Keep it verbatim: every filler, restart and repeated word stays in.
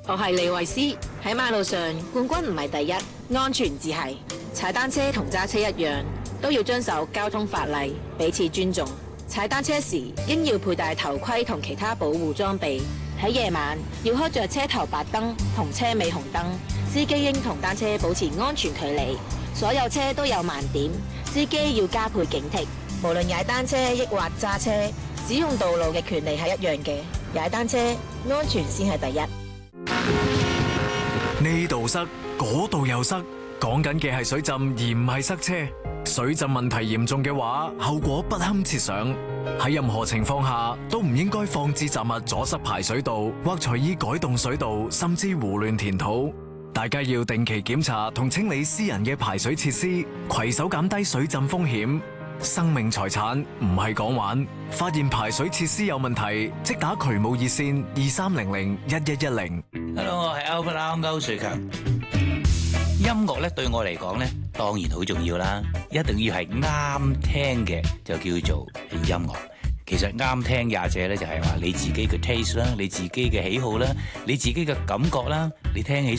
我係李慧詩。喺馬路上，冠軍唔係第一，安全至係。踩單車同揸車一樣，都要遵守交通法例，彼此尊重。踩單車時應要佩戴頭盔同其他保護裝備。喺夜晚要開着車頭白燈同車尾紅燈。司機應同單車保持安全距離。所有車都有盲點，司機要加倍警惕。無論踩單車抑或揸車，使用道路嘅權利係一樣嘅。踩單車安全先係第一。 呢度塞，嗰度又塞，講緊嘅係水浸而唔係塞車。水浸問題嚴重嘅話，後果不堪設想。喺任何情況下都唔應該放置雜物阻塞排水道，或隨意改動水道，甚至胡亂填土。大家要定期檢查同清理私人嘅排水設施，攜手減低水浸風險。生命財產唔係講玩，發現排水設施有問題，即打渠務熱線二三零零一一一零。 Hello， 我係 Albert 歐瑞強。音樂咧對我嚟講咧，當然好重要啦，一定要係啱聽嘅就叫做音樂。其實啱聽也者咧就係話你自己嘅 taste 啦，你自己嘅喜好啦，你自己嘅感覺啦，你聽起